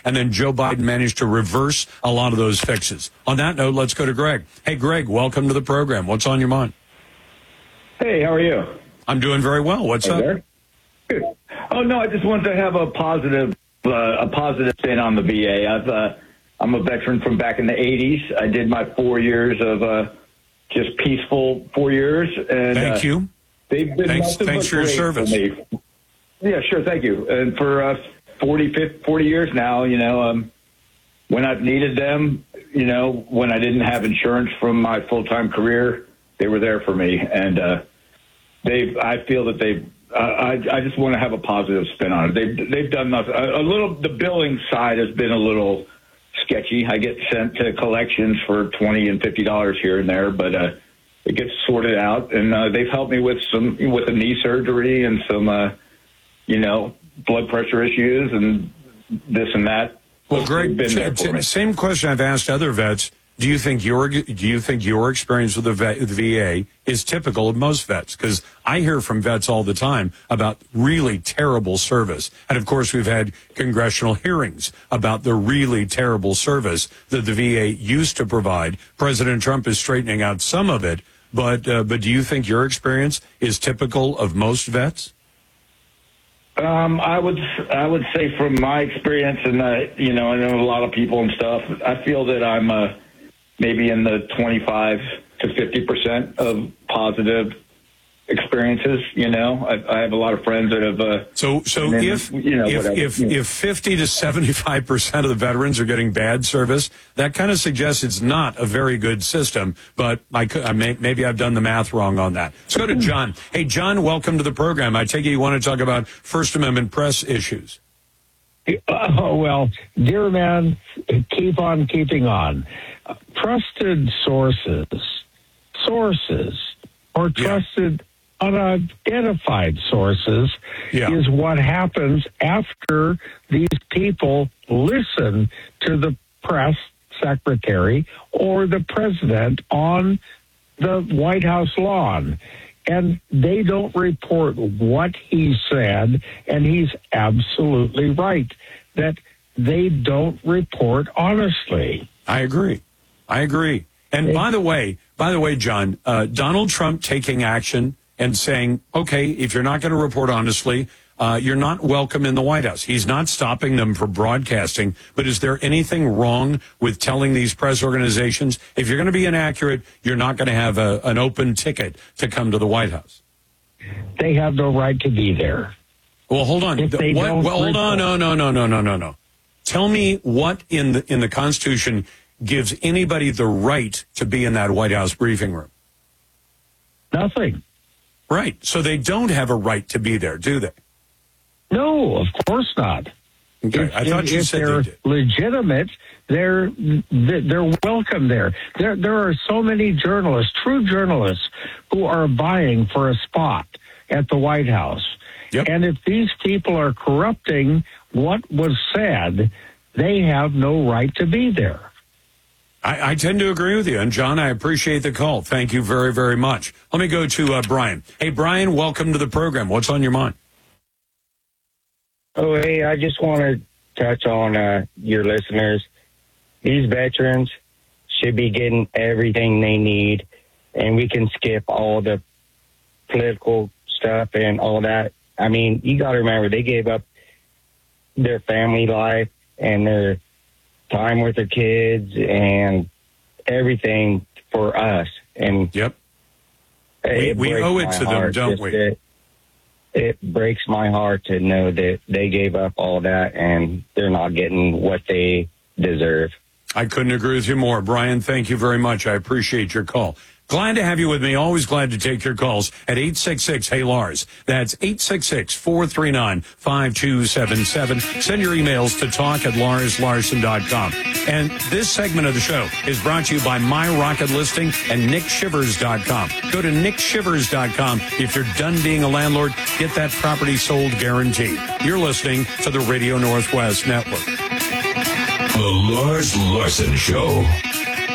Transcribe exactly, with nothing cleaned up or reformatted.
and then Joe Biden managed to reverse a lot of those fixes. On that note, let's go to Greg. Hey, Greg, welcome to the program. What's on your mind? Hey, how are you? I'm doing very well. What's hey up? There. Good. Oh, no, I just wanted to have a positive uh, a positive spin on the V A. I've, uh, I'm a veteran from back in the eighties. I did my four years of uh, just peaceful four years. And, Thank uh, you. They've been Thanks, thanks for your service. For me. Yeah, sure. Thank you. And for uh, forty, fifty, forty years now, you know, um, when I've needed them, you know, when I didn't have insurance from my full-time career, they were there for me. And uh, they've, I feel that they've, uh, I, I just want to have a positive spin on it. They've, they've done nothing. A, a little, the billing side has been a little sketchy. I get sent to collections for twenty and fifty dollars here and there, but uh, it gets sorted out. And uh, they've helped me with some, with a knee surgery and some, uh, you know, blood pressure issues and this and that. Well, Greg, t- t- same question I've asked other vets. Do you think your do you think your experience with the, vet, the V A is typical of most vets? Because I hear from vets all the time about really terrible service, and of course we've had congressional hearings about the really terrible service that the V A used to provide. President Trump is straightening out some of it, but uh, but do you think your experience is typical of most vets? Um, I would I would say from my experience, and uh, you know, I know a lot of people and stuff. I feel that I'm uh, maybe in the twenty-five to fifty percent of positive experiences. You know, I, I have a lot of friends that have. Uh, so, so then, if you know, if whatever, if, you know. if fifty to seventy-five percent of the veterans are getting bad service, that kind of suggests it's not a very good system. But I could, I may, maybe I've done the math wrong on that. Let's go to John. Hey, John, welcome to the program. I take it you want to talk about First Amendment press issues. Oh, well, dear man, keep on keeping on. Uh, trusted sources, sources, or trusted yeah. unidentified sources yeah. is what happens after these people listen to the press secretary or the president on the White House lawn. And they don't report what he said, and he's absolutely right that they don't report honestly. I agree. I agree. And it, by the way, by the way, John, uh, Donald Trump taking action and saying, okay, if you're not going to report honestly, uh, you're not welcome in the White House. He's not stopping them from broadcasting. But is there anything wrong with telling these press organizations, if you're going to be inaccurate, you're not going to have a, an open ticket to come to the White House? They have no right to be there. Well, hold on. If they what, don't well, hold on. No, no, no, no, no, no, no. Tell me what in the in the Constitution gives anybody the right to be in that White House briefing room? Nothing. Right. So they don't have a right to be there, do they? No, of course not. Okay. If, I thought if, you if said they're they did. legitimate, they're they're welcome there. There there are so many journalists, true journalists, who are vying for a spot at the White House. Yep. And if these people are corrupting what was said, they have no right to be there. I, I tend to agree with you. And, John, I appreciate the call. Thank you very, very much. Let me go to uh, Brian. Hey, Brian, welcome to the program. What's on your mind? Oh, hey, I just want to touch on uh, your listeners. These veterans should be getting everything they need, and we can skip all the political stuff and all that. I mean, you got to remember, they gave up their family life and their time with their kids and everything for us. And yep, we, we owe it to them, don't we? It, it breaks my heart to know that they gave up all that and they're not getting what they deserve. I couldn't agree with you more. Brian, thank you very much. I appreciate your call. Glad to have you with me. Always glad to take your calls at eight six six, hey Lars. That's eight six six, four three nine, five two seven seven. Send your emails to talk at lars larson dot com. And this segment of the show is brought to you by My Rocket Listing and nick shivers dot com. Go to nick shivers dot com. If you're done being a landlord, get that property sold guaranteed. You're listening to the Radio Northwest Network. The Lars Larson Show.